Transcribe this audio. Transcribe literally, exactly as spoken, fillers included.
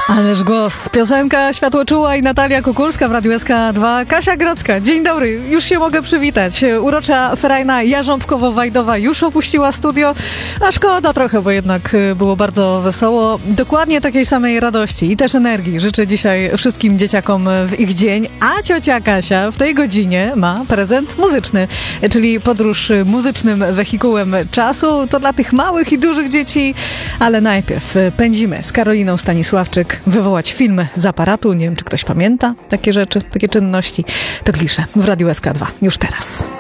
Ależ głos. Piosenka Światłoczuła i Natalia Kukulska w Radiu S K dwa. Kasia Grodzka, dzień dobry. Już się mogę przywitać. Urocza Ferajna Jarząbkowo-Wajdowa już opuściła studio, a szkoda trochę, bo jednak było bardzo wesoło. Dokładnie takiej samej radości i też energii życzę dzisiaj wszystkim dzieciakom w ich dzień, a ciocia Kasia w tej godzinie ma prezent muzyczny, czyli podróż muzycznym wehikułem czasu. To dla tych małych i dużych dzieci, ale najpierw pędzimy z Karoliną Stanisławczyk wywołać film z aparatu. Nie wiem, czy ktoś pamięta takie rzeczy, takie czynności. To klisze w Radiu S K dwa. Już teraz.